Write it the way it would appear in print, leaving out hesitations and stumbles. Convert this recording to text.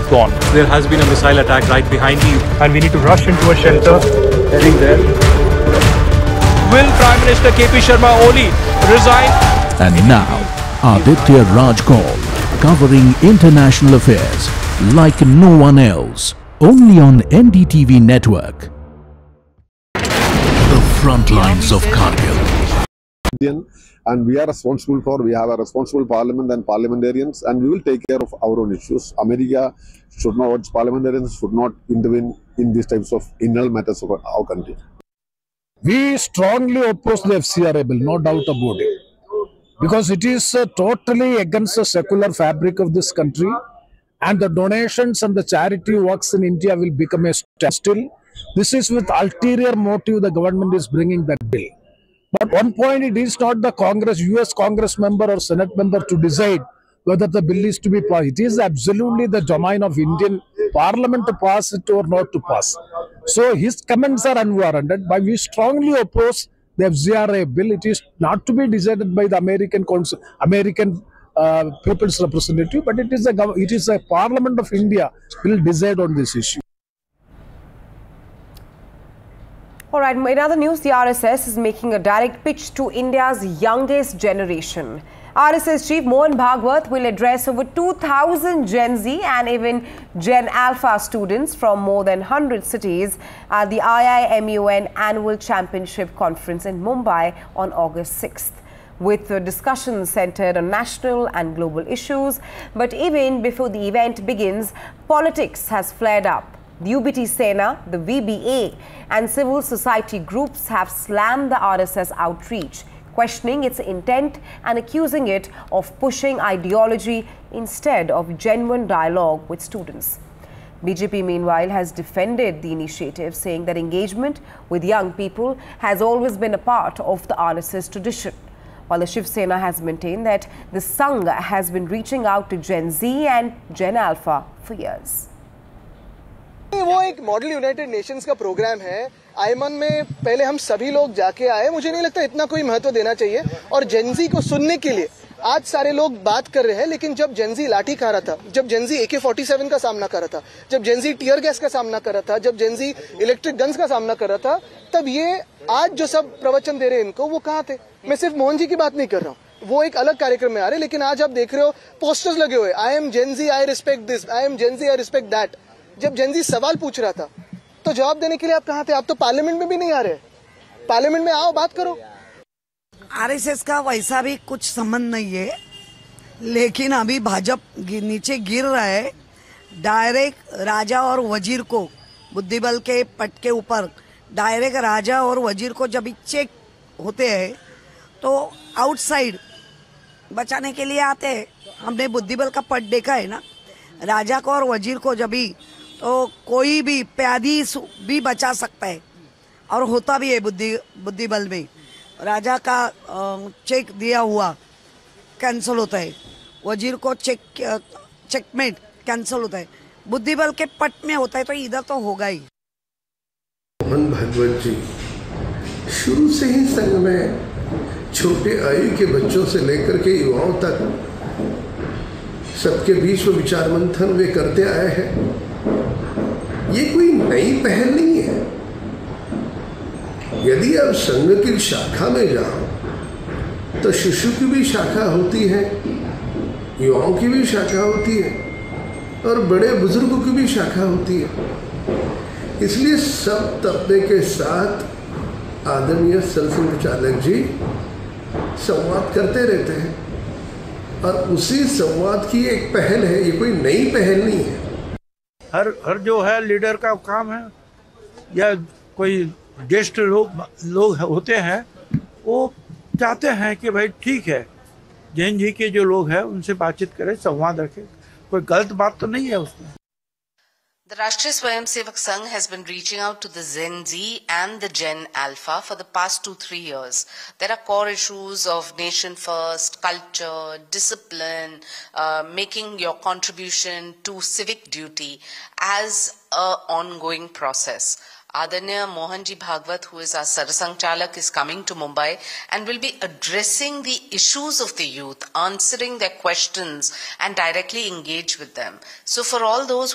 gone. There has been a missile attack right behind you, and we need to rush into a shelter. Heading there. Will Prime Minister KP Sharma Oli resign? And now, Aditya Raj Kaul, covering international affairs like no one else. Only on NDTV network. The front lines of Kargil. And we are responsible for, we have a responsible parliament and parliamentarians, and we will take care of our own issues. America should not, parliamentarians should not intervene in these types of internal matters of our country. We strongly oppose the FCRA bill, no doubt about it, because it is totally against the secular fabric of this country, and the donations and the charity works in India will become a standstill. This is with ulterior motive the government is bringing that bill. But one point, it is not the Congress, US Congress member or Senate member to decide whether the bill is to be passed. It is absolutely the domain of Indian Parliament to pass it or not to pass. So his comments are unwarranted, but we strongly oppose the FCRA bill. It is not to be decided by the American People's Representative, but it is a Parliament of India will decide on this issue. All right, in other news, the RSS is making a direct pitch to India's youngest generation. RSS Chief Mohan Bhagwat will address over 2,000 Gen Z and even Gen Alpha students from more than 100 cities at the IIMUN Annual Championship Conference in Mumbai on August 6th. With discussions centered on national and global issues. But even before the event begins, politics has flared up. The UBT Sena, the VBA and civil society groups have slammed the RSS outreach, questioning its intent and accusing it of pushing ideology instead of genuine dialogue with students. BJP, meanwhile, has defended the initiative, saying that engagement with young people has always been a part of the RSS tradition, while the Shiv Sena has maintained that the Sangh has been reaching out to Gen Z and Gen Alpha for years. वो एक model United Nations का programme है। आयमन में पहले हम सभी लोग जाके आए, मुझे नहीं लगता इतना कोई महत्व देना चाहिए। और जेनजी को सुनने के लिए आज सारे लोग बात कर रहे हैं, लेकिन जब जेनजी लाठी खा रहा था, जब जेनजी AK-47 का सामना कर रहा था, जब जेनजी टीयर गैस का सामना कर रहा था, जब जेनजी इलेक्ट्रिक गन्स का सामना कर रहा था, तब ये आज जो सब प्रवचन दे रहे हैं इनको, वो कहाँ थे? मैं सिर्फ मोहन जी की बात नहीं कर रहा हूँ, वो एक अलग कार्यक्रम में आ रहे, लेकिन आज आप देख रहे हो पोस्टर्स लगे हुए, I am Gen Z, I respect this, I am Gen Z, I respect that. जब जेनजी सवाल पूछ रहा था तो जवाब देने के लिए आप कहाँ थे? आप तो पार्लियामेंट में भी नहीं आ रहे। पार्लियामेंट में आओ, बात करो। आरएसएस का वैसा भी कुछ संबंध नहीं है, लेकिन अभी भाजपा नीचे गिर रहा है। डायरेक्ट राजा और वजीर को बुद्धिबल के पट के ऊपर डायरेक्ट राजा और वजीर को जब चेक होते हैं तो आउटसाइड बचाने के लिए आते हैं। हमने बुद्धिबल का पट देखा है ना, राजा को और वजीर को जब भी तो कोई भी प्यादी भी बचा सकता है, और होता भी है बुद्धिबल में। राजा का चेक दिया हुआ कैंसिल होता है, वजीर को चेकमेट कैंसिल होता है, बुद्धिबल के पट में होता है, तो इधर तो होगा ही। मोहन भागवत जी शुरू से ही संघ में छोटे आयु के बच्चों से लेकर के युवाओं तक सबके बीच में विचार मंथन वे करते आए हैं। ये कोई नई पहल नहीं है। यदि आप संघ की शाखा में जाओ तो शिशु की भी शाखा होती है, युवाओं की भी शाखा होती है, और बड़े बुजुर्गों की भी शाखा होती है। इसलिए सब तबके के साथ आदरणीय संचालक जी संवाद करते रहते हैं, और उसी संवाद की एक पहल है, ये कोई नई पहल नहीं है। हर जो है लीडर का काम है, या कोई ज्येष्ठ लोग होते हैं, वो चाहते हैं कि भाई ठीक है, जैन जी के जो लोग हैं उनसे बातचीत करें, संवाद रखें, कोई गलत बात तो नहीं है उसमें। The Rashtriya Swayamsevak Sangh has been reaching out to the Gen Z and the Gen Alpha for the past 2-3 years. There are core issues of nation first, culture, discipline, making your contribution to civic duty as an ongoing process. Adanya Mohanji Bhagwat, who is our Sarasang Chalak, is coming to Mumbai and will be addressing the issues of the youth, answering their questions and directly engage with them. So for all those